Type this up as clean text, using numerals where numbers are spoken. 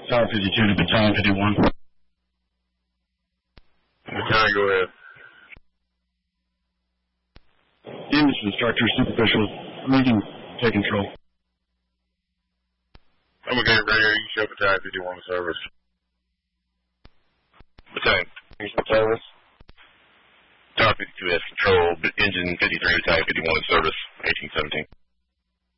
Tower 52 to Battalion 51. Battalion, go ahead. Image instructor, superficial, reading, take control. I'm okay, radio, you show Battalion 51 service. Battalion, here's my service. Tower 52 has control, engine 53, Battalion 51 in service, 1817.